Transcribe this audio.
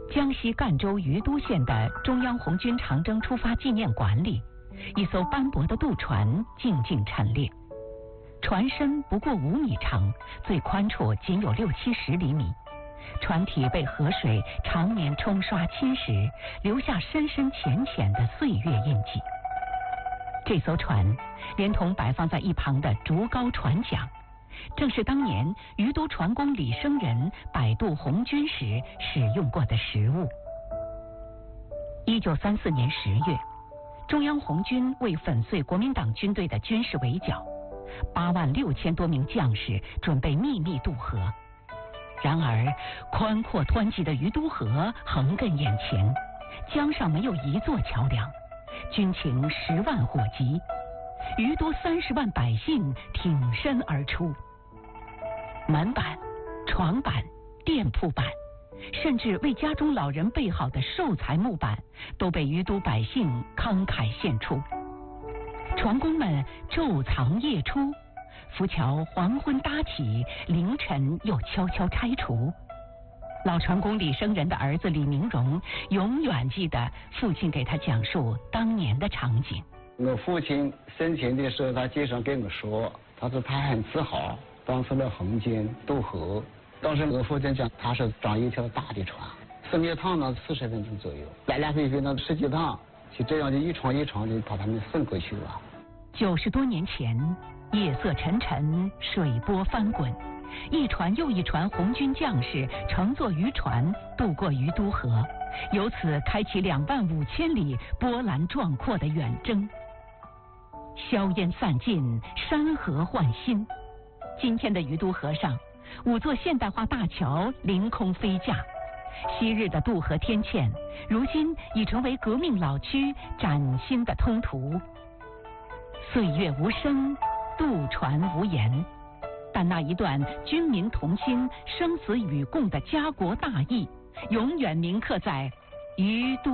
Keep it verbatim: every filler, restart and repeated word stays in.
江西赣州余都县的中央红军长征出发纪念馆里，一艘斑驳的渡船静静陈列。船身不过五米长，最宽处仅有六七十厘米。船体被河水常年冲刷侵蚀，留下深深浅浅的岁月印记。这艘船连同摆放在一旁的竹篙船桨，正是当年余都船工李生仁摆渡红军时使用过的食物。一九三四年十月，中央红军为粉碎国民党军队的军事围剿，八万六千多名将士准备秘密渡河。然而，宽阔湍急的余都河横亘眼前，江上没有一座桥梁，军情十万火急，余都三十万百姓挺身而出。门板、床板、店铺板，甚至为家中老人备好的寿材木板，都被余都百姓慷慨献出。船工们昼藏夜出，浮桥黄昏搭起，凌晨又悄悄拆除。老船工李生仁的儿子李明荣永远记得父亲给他讲述当年的场景。 我父亲生前的时候，他经常跟我说，他说他很自豪当时的红军渡河。当时我父亲讲，他是装一条大的船，四一趟呢四十分钟左右，来来回回呢十几趟，就这样就一床一床的把他们送过去了。 九十多年前，夜色沉沉，水波翻滚，一船又一船红军将士乘坐渔船渡过余都河，由此开启两万五千里波澜壮阔的远征。硝烟散尽，山河换新。今天的余都河上，五座现代化大桥凌空飞架，昔日的渡河天堑，如今已成为革命老区崭新的通途。岁月无声，渡船无言，但那一段军民同心、生死与共的家国大义，永远铭刻在余都。